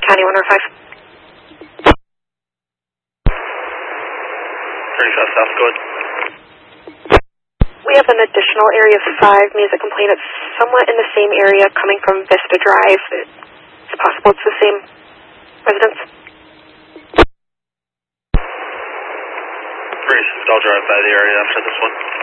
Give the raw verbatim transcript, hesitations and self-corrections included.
County one oh five. thirty-five South, go ahead. We have an additional Area five music complaint. It's somewhat in the same area coming from Vista Drive. It's possible it's the same residence. Grace, I'll drive by the area after this one.